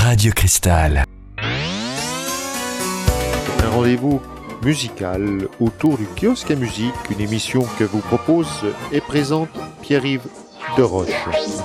Radio Cristal. Un rendez-vous musical autour du kiosque à musique, une émission que vous propose et présente Pierre-Yves Deroche.